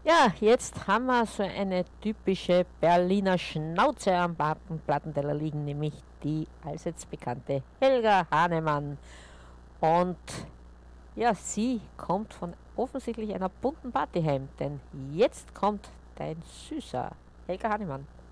Ja, jetzt haben wir so eine typische Berliner Schnauze am Plattenteller liegen, nämlich die allseits bekannte Helga Hahnemann. Und ja, sie kommt von offensichtlich einer bunten Party heim, denn jetzt kommt dein Süßer, Helga Hahnemann.